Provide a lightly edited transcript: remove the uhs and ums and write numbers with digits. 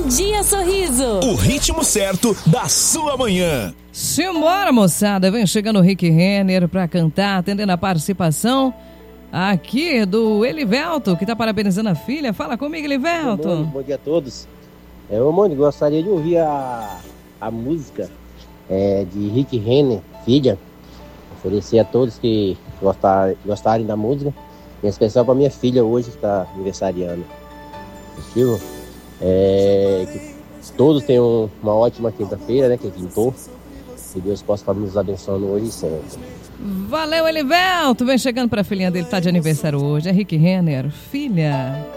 Bom Dia Sorriso. O ritmo certo da sua manhã. Simbora, moçada. Vem chegando o Rick Renner pra cantar, atendendo a participação aqui do Elivelto, que tá parabenizando a filha. Fala comigo, Elivelto. Bom dia a todos. Mônica, gostaria de ouvir a música de Rick Renner, filha. Oferecer a todos que gostarem da música, em especial para minha filha hoje, que está aniversariando. Que todos tenham uma ótima quinta-feira, né, que é quintou. Que Deus possa estar nos abençoando hoje e sempre. Valeu, Elivelto. Vem chegando para a filhinha dele, tá de aniversário hoje. É Rick Renner, filha.